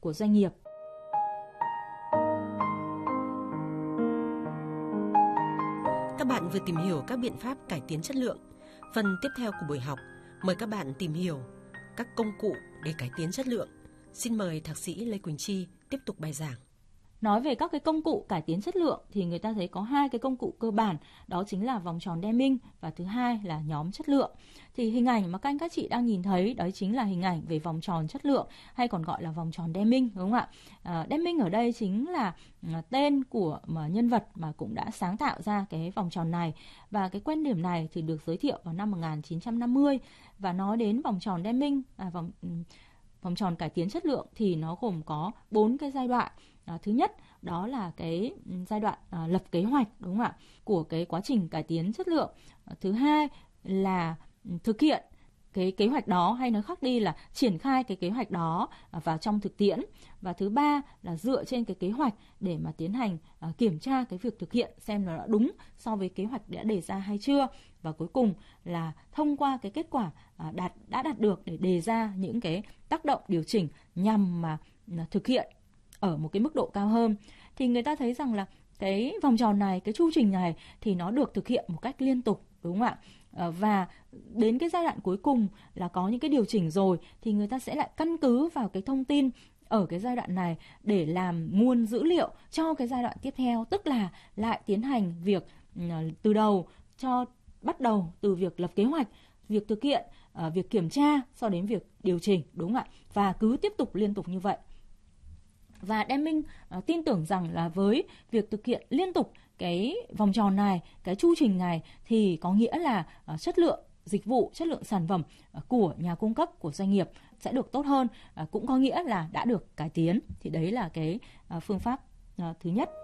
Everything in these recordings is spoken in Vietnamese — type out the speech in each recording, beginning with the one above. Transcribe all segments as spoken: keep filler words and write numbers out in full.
của doanh nghiệp. Các bạn vừa tìm hiểu các biện pháp cải tiến chất lượng. Phần tiếp theo của buổi học, mời các bạn tìm hiểu các công cụ để cải tiến chất lượng. Xin mời Thạc sĩ Lê Quỳnh Chi tiếp tục bài giảng. Nói về các cái công cụ cải tiến chất lượng thì người ta thấy có hai cái công cụ cơ bản, đó chính là vòng tròn Deming và thứ hai là nhóm chất lượng. Thì hình ảnh mà các anh các chị đang nhìn thấy đấy chính là hình ảnh về vòng tròn chất lượng, hay còn gọi là vòng tròn Deming, đúng không ạ? À, Deming ở đây chính là à, tên của mà nhân vật mà cũng đã sáng tạo ra cái vòng tròn này, và cái quan điểm này thì được giới thiệu vào năm một nghìn chín trăm năm mươi. Và nói đến vòng tròn Deming, à, vòng vòng tròn cải tiến chất lượng thì nó gồm có bốn cái giai đoạn. À, thứ nhất đó là cái giai đoạn à, lập kế hoạch, đúng không ạ, của cái quá trình cải tiến chất lượng. À, thứ hai là thực hiện cái kế hoạch đó, hay nói khác đi là triển khai cái kế hoạch đó à, vào trong thực tiễn. Và thứ ba là dựa trên cái kế hoạch để mà tiến hành à, kiểm tra cái việc thực hiện xem nó đã đúng so với kế hoạch đã đề ra hay chưa. Và cuối cùng là thông qua cái kết quả à, đạt đã đạt được để đề ra những cái tác động điều chỉnh nhằm mà à, thực hiện ở một cái mức độ cao hơn. Thì người ta thấy rằng là cái vòng tròn này, cái chu trình này thì nó được thực hiện một cách liên tục, đúng không ạ? À, và đến cái giai đoạn cuối cùng là có những cái điều chỉnh rồi thì người ta sẽ lại căn cứ vào cái thông tin ở cái giai đoạn này để làm nguồn dữ liệu cho cái giai đoạn tiếp theo, tức là lại tiến hành việc uh, từ đầu cho bắt đầu từ việc lập kế hoạch, việc thực hiện, uh, việc kiểm tra, sau đến việc điều chỉnh, đúng không ạ? Và cứ tiếp tục liên tục như vậy. Và Deming uh, tin tưởng rằng là với việc thực hiện liên tục cái vòng tròn này, cái chu trình này thì có nghĩa là uh, chất lượng dịch vụ, chất lượng sản phẩm uh, của nhà cung cấp, của doanh nghiệp sẽ được tốt hơn, uh, cũng có nghĩa là đã được cải tiến. Thì đấy là cái uh, phương pháp uh, thứ nhất.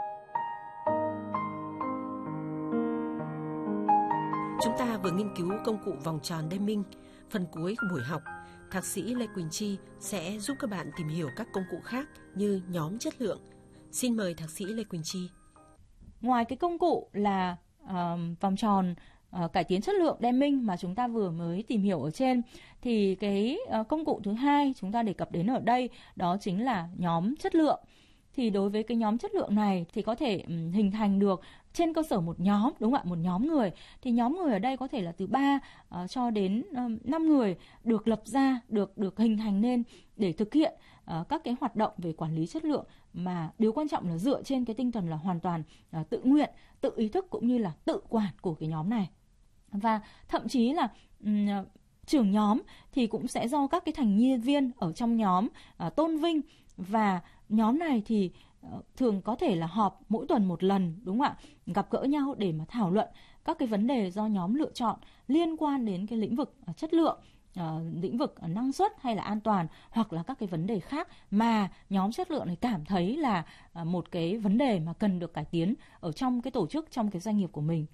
Chúng ta vừa nghiên cứu công cụ vòng tròn Deming. Phần cuối của buổi học, Thạc sĩ Lê Quỳnh Chi sẽ giúp các bạn tìm hiểu các công cụ khác như nhóm chất lượng. Xin mời Thạc sĩ Lê Quỳnh Chi. Ngoài cái công cụ là uh, vòng tròn uh, cải tiến chất lượng Deming mà chúng ta vừa mới tìm hiểu ở trên, thì cái uh, công cụ thứ hai chúng ta đề cập đến ở đây đó chính là nhóm chất lượng. Thì đối với cái nhóm chất lượng này thì có thể um, hình thành được trên cơ sở một nhóm, đúng không ạ, một nhóm người. Thì nhóm người ở đây có thể là từ ba uh, cho đến um, năm người được lập ra, được được hình thành nên để thực hiện uh, các cái hoạt động về quản lý chất lượng, mà điều quan trọng là dựa trên cái tinh thần là hoàn toàn uh, tự nguyện, tự ý thức cũng như là tự quản của cái nhóm này. Và thậm chí là um, trưởng nhóm thì cũng sẽ do các cái thành viên ở trong nhóm uh, tôn vinh. Và nhóm này thì uh, thường có thể là họp mỗi tuần một lần, đúng không ạ? Gặp gỡ nhau để mà thảo luận các cái vấn đề do nhóm lựa chọn liên quan đến cái lĩnh vực uh, chất lượng, uh, lĩnh vực uh, năng suất hay là an toàn, hoặc là các cái vấn đề khác mà nhóm chất lượng này cảm thấy là uh, một cái vấn đề mà cần được cải tiến ở trong cái tổ chức, trong cái doanh nghiệp của mình.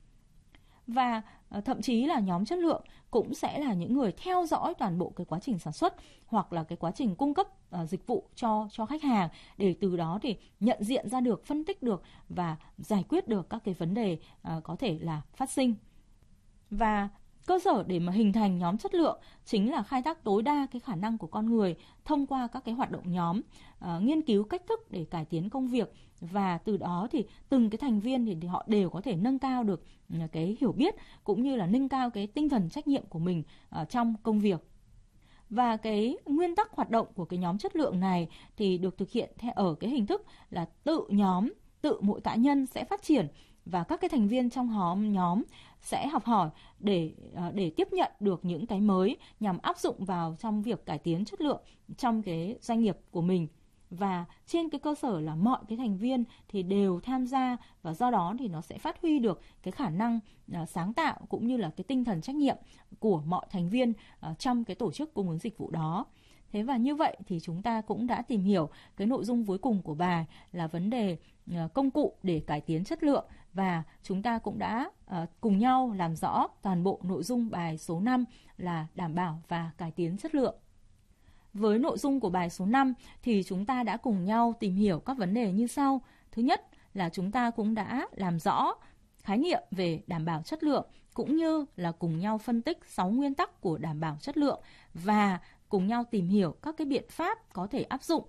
Và uh, thậm chí là nhóm chất lượng cũng sẽ là những người theo dõi toàn bộ cái quá trình sản xuất hoặc là cái quá trình cung cấp uh, dịch vụ cho cho khách hàng, để từ đó thì nhận diện ra được, phân tích được và giải quyết được các cái vấn đề uh, có thể là phát sinh. Và cơ sở để mà hình thành nhóm chất lượng chính là khai thác tối đa cái khả năng của con người thông qua các cái hoạt động nhóm, uh, nghiên cứu cách thức để cải tiến công việc, và từ đó thì từng cái thành viên thì, thì họ đều có thể nâng cao được uh, cái hiểu biết cũng như là nâng cao cái tinh thần trách nhiệm của mình uh, trong công việc. Và cái nguyên tắc hoạt động của cái nhóm chất lượng này thì được thực hiện theo ở cái hình thức là tự nhóm, tự mỗi cá nhân sẽ phát triển, và các cái thành viên trong nhóm nhóm sẽ học hỏi để để tiếp nhận được những cái mới nhằm áp dụng vào trong việc cải tiến chất lượng trong cái doanh nghiệp của mình. Và trên cái cơ sở là mọi cái thành viên thì đều tham gia, và do đó thì nó sẽ phát huy được cái khả năng uh, sáng tạo cũng như là cái tinh thần trách nhiệm của mọi thành viên uh, trong cái tổ chức cung ứng dịch vụ đó. Thế và như vậy thì chúng ta cũng đã tìm hiểu cái nội dung cuối cùng của bài là vấn đề uh, công cụ để cải tiến chất lượng, và chúng ta cũng đã uh, cùng nhau làm rõ toàn bộ nội dung bài số năm là đảm bảo và cải tiến chất lượng. Với nội dung của bài số năm thì chúng ta đã cùng nhau tìm hiểu các vấn đề như sau. Thứ nhất là chúng ta cũng đã làm rõ khái niệm về đảm bảo chất lượng, cũng như là cùng nhau phân tích sáu nguyên tắc của đảm bảo chất lượng, và cùng nhau tìm hiểu các cái biện pháp có thể áp dụng